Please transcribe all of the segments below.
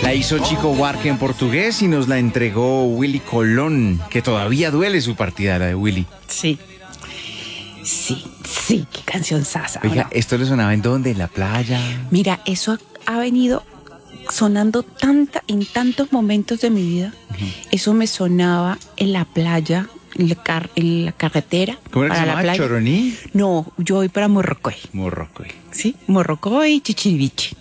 La hizo Chico Buarque en portugués y nos la entregó Willy Colón, que todavía duele su partida, la de Willy. Sí. Sí, qué canción sasa. Oiga, ¿no? ¿esto le sonaba en dónde? ¿En la playa? Mira, eso ha venido sonando en tantos momentos de mi vida. Eso me sonaba en la playa, en la carretera. ¿Cómo era que para se la llamaba? playa. ¿Choroní? No, yo voy para Morrocoy. Morrocoy. Sí, Morrocoy y Chichiriviche.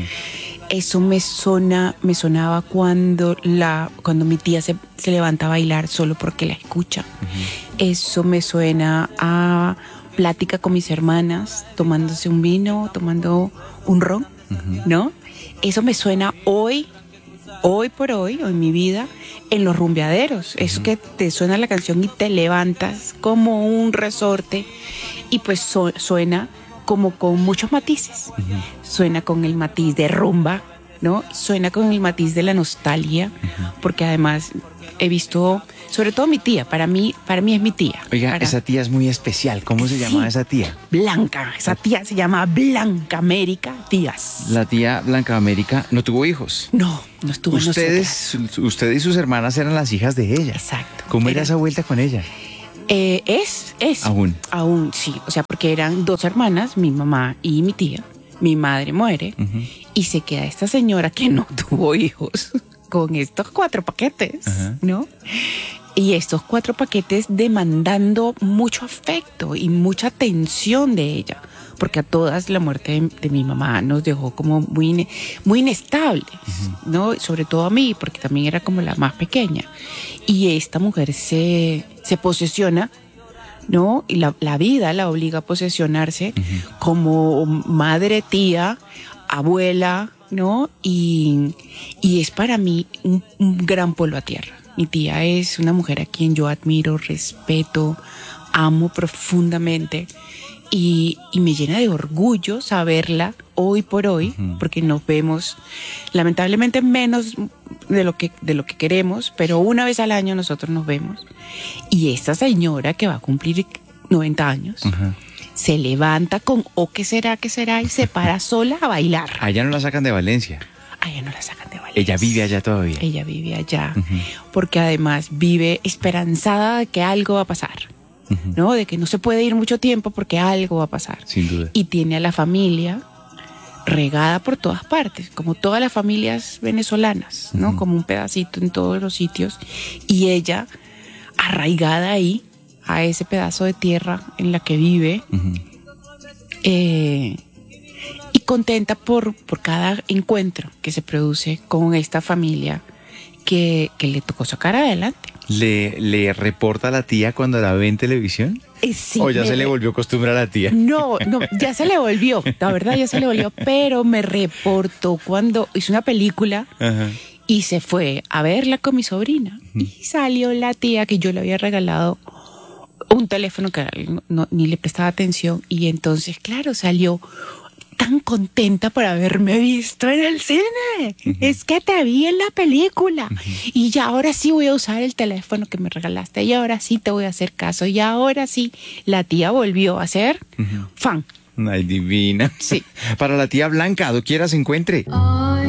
Eso me sonaba cuando mi tía se levanta a bailar solo porque la escucha. Eso me suena a plática con mis hermanas, tomándose un vino, tomando un ron, ¿no? Eso me suena hoy por hoy, en mi vida, en los rumbeaderos. Eso que te suena la canción y te levantas como un resorte y pues suena como con muchos matices. Suena con el matiz de rumba, ¿no? Suena con el matiz de la nostalgia, porque además he visto, sobre todo mi tía, para mí es mi tía. Oiga, esa tía es muy especial. ¿Cómo se llama esa tía? Blanca, esa tía se llama Blanca América Díaz. La tía Blanca América no tuvo hijos. No estuvo en nosotras. Usted y sus hermanas eran las hijas de ella. Exacto. ¿Cómo era esa vuelta con ella? Es. Aún, sí. O sea, porque eran dos hermanas, mi mamá y mi tía. Mi madre muere y se queda esta señora que no tuvo hijos con estos 4 paquetes, ¿no? Y estos 4 paquetes demandando mucho afecto y mucha atención de ella, porque a todas la muerte de mi mamá nos dejó como muy inestables, ¿no? Sobre todo a mí, porque también era como la más pequeña. Y esta mujer se posesiona, ¿no? Y la vida la obliga a posesionarse como madre, tía, abuela, ¿no? Y es para mí un gran polo a tierra. Mi tía es una mujer a quien yo admiro, respeto, amo profundamente y me llena de orgullo saberla hoy por hoy, porque nos vemos lamentablemente menos de lo que queremos, pero una vez al año nosotros nos vemos. Y esta señora que va a cumplir 90 años se levanta con qué será, y se para sola a bailar. Allá no la sacan de Valencia. Allá no la sacan de Valencia. Ella vive allá todavía. Ella vive allá, porque además vive esperanzada de que algo va a pasar, ¿no? De que no se puede ir mucho tiempo porque algo va a pasar. Sin duda. Y tiene a la familia regada por todas partes, como todas las familias venezolanas, ¿no? Como un pedacito en todos los sitios. Y ella, arraigada ahí, a ese pedazo de tierra en la que vive, y contenta por cada encuentro que se produce con esta familia que le tocó sacar adelante. ¿Le reporta a la tía cuando la ve en televisión? Sí, ¿O ya se le volvió costumbre a la tía? No, ya se le volvió, la verdad ya se le volvió, pero me reportó cuando hizo una película y se fue a verla con mi sobrina. Y salió la tía que yo le había regalado un teléfono que ni le prestaba atención y entonces, claro, salió tan contenta por haberme visto en el cine. Es que te vi en la película y ya ahora sí voy a usar el teléfono que me regalaste y ahora sí te voy a hacer caso y ahora sí la tía volvió a ser fan. Ay, divina. Sí. Para la tía Blanca, doquiera se encuentre.